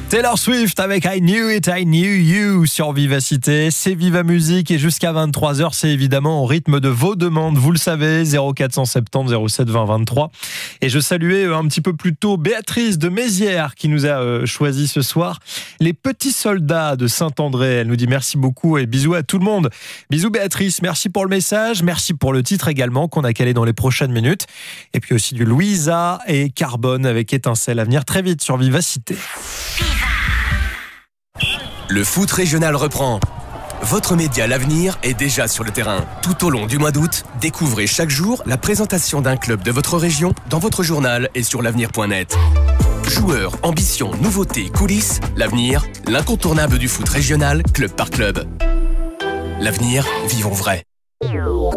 Taylor Swift avec I Knew It, I Knew You sur Vivacité. C'est Viva Musique et jusqu'à 23h, c'est évidemment au rythme de vos demandes. Vous le savez, 0470 07 20 23. Et je saluais un petit peu plus tôt Béatrice de Mézières qui nous a choisi ce soir Les Petits Soldats de Saint-André. Elle nous dit merci beaucoup et bisous à tout le monde. Bisous Béatrice, merci pour le message, merci pour le titre également qu'on a calé dans les prochaines minutes. Et puis aussi du Louisa et Carbone avec Étincelle à venir très vite sur Vivacité. Le foot régional reprend. Votre média L'Avenir est déjà sur le terrain. Tout au long du mois d'août, découvrez chaque jour la présentation d'un club de votre région dans votre journal et sur l'avenir.net. Joueurs, ambitions, nouveautés, coulisses, L'Avenir, l'incontournable du foot régional, club par club. L'Avenir, vivons vrai.